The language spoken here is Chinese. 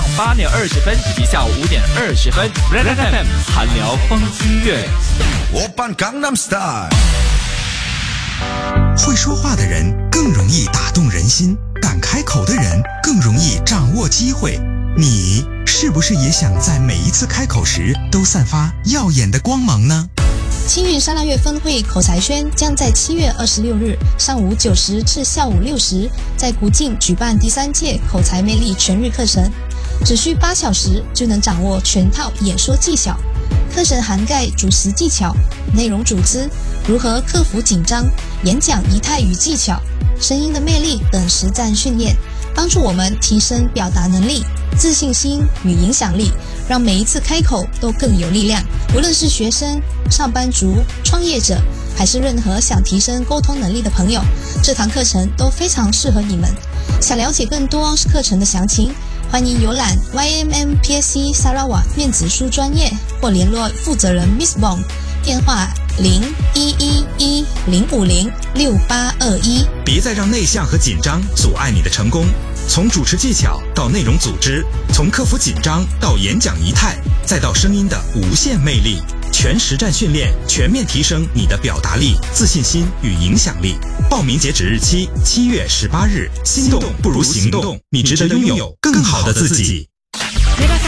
8点20分以及下午5点20分。Red FM 韩聊风音乐。 오빤 강남스타일。 会说话的人更容易打动人心，敢开口的人更容易掌握机会。你是不是也想在每一次开口时都散发耀眼的光芒呢？ 青韵沙拉越分会口才轩将在7月26日上午9时至下午6时在古晋举办第3届口才魅力全日课程，只需8小时就能掌握全套演说技巧。课程涵盖主持技巧、内容组织、如何克服紧张、演讲仪态与技巧、声音的魅力等实战训练，帮助我们提升表达能力、自信心与影响力，让每一次开口都更有力量。无论是学生、上班族、创业者，还是任何想提升沟通能力的朋友，这堂课程都非常适合你们。想了解更多课程的详情，欢迎浏览 YMMPSC Sarawak 面子书专页或联络负责人 Miss Bong， 电话011105068221。 别再让内向和紧张阻碍你的成功。从主持技巧到内容组织，从克服紧张到演讲仪态，再到声音的无限魅力，全实战训练，全面提升你的表达力、自信心与影响力。报名截止日期7月18日。心动不如行动，你值得拥有更好的自己。